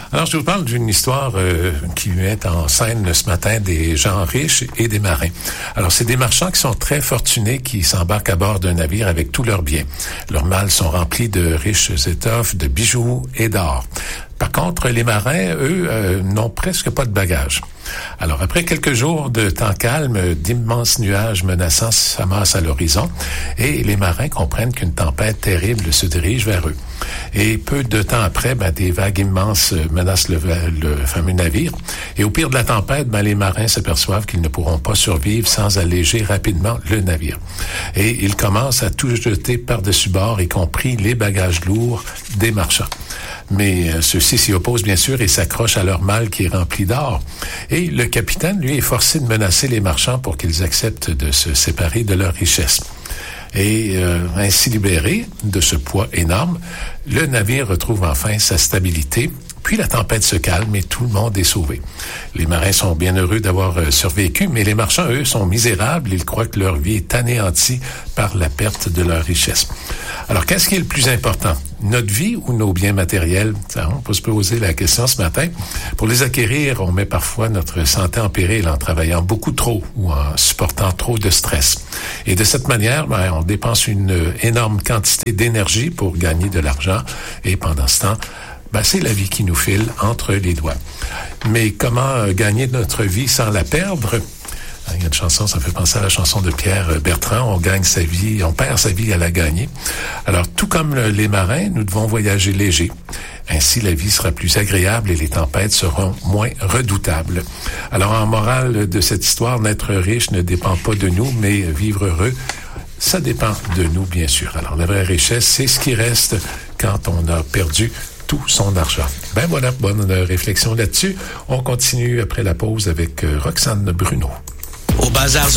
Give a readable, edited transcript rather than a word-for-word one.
Alors, je vous parle d'une histoire qui met en scène ce matin des gens riches et des marins. Alors, c'est des marchands qui sont très fortunés qui s'embarquent à bord d'un navire avec tous leurs biens. Leurs malles sont remplis de riches étoffes, de bijoux et d'or. Par contre, les marins, eux, n'ont presque pas de bagages. Alors, après quelques jours de temps calme, d'immenses nuages menaçants s'amassent à l'horizon et les marins comprennent qu'une tempête terrible se dirige vers eux. Et peu de temps après, des vagues immenses menacent le fameux navire. Et au pire de la tempête, les marins s'aperçoivent qu'ils ne pourront pas survivre sans alléger rapidement le navire. Et ils commencent à tout jeter par-dessus bord, y compris les bagages lourds des marchands. Mais ceux-ci s'y opposent bien sûr et s'accrochent à leur malle qui est rempli d'or. Et le capitaine, lui, est forcé de menacer les marchands pour qu'ils acceptent de se séparer de leurs richesses. Et ainsi libéré de ce poids énorme, le navire retrouve enfin sa stabilité. Puis la tempête se calme et tout le monde est sauvé. Les marins sont bien heureux d'avoir survécu, mais les marchands, eux, sont misérables. Ils croient que leur vie est anéantie par la perte de leur richesse. Alors, qu'est-ce qui est le plus important? Notre vie ou nos biens matériels? Ça, on peut se poser la question ce matin. Pour les acquérir, on met parfois notre santé en péril en travaillant beaucoup trop ou en supportant trop de stress. Et de cette manière, on dépense une énorme quantité d'énergie pour gagner de l'argent. Et pendant ce temps, c'est la vie qui nous file entre les doigts. Mais comment gagner notre vie sans la perdre? Il y a une chanson, ça me fait penser à la chanson de Pierre Bertrand, on gagne sa vie, on perd sa vie à la gagner. Alors, tout comme les marins, nous devons voyager léger. Ainsi, la vie sera plus agréable et les tempêtes seront moins redoutables. Alors, en morale de cette histoire, n'être riche ne dépend pas de nous, mais vivre heureux, ça dépend de nous, bien sûr. Alors, la vraie richesse, c'est ce qui reste quand on a perdu tout son argent. Voilà, bonne réflexion là-dessus. On continue après la pause avec Roxane Bruno. Au Bazar